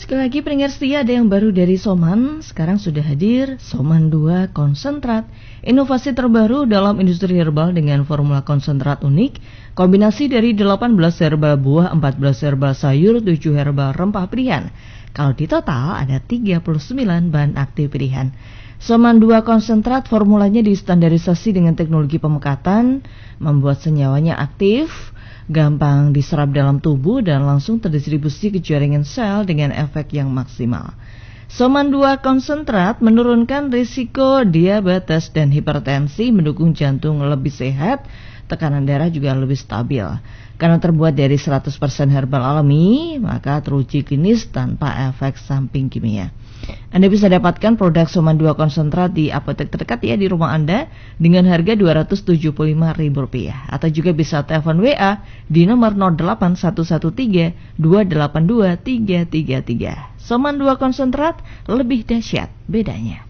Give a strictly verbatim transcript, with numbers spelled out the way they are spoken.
Sekali lagi pendengar setia, ada yang baru dari Soman. Sekarang sudah hadir Soman dua konsentrat, inovasi terbaru dalam industri herbal dengan formula konsentrat unik, kombinasi dari delapan belas herbal buah, empat belas herbal sayur, tujuh herbal rempah pilihan. Kalau di total ada tiga puluh sembilan bahan aktif pilihan. Soman dua konsentrat formulanya distandarisasi dengan teknologi pemekatan, membuat senyawanya aktif, gampang diserap dalam tubuh dan langsung terdistribusi ke jaringan sel dengan efek yang maksimal. Soman dua konsentrat menurunkan risiko diabetes dan hipertensi, mendukung jantung lebih sehat, tekanan darah juga lebih stabil. Karena terbuat dari seratus persen herbal alami, maka teruji klinis tanpa efek samping kimia. Anda bisa dapatkan produk Soman dua konsentrat di apotek terdekat ya di rumah Anda dengan harga dua ratus tujuh puluh lima ribu rupiah, atau juga bisa telepon W A di nomor nol delapan satu satu tiga dua delapan dua tiga tiga tiga. Soman dua konsentrat, lebih dahsyat bedanya.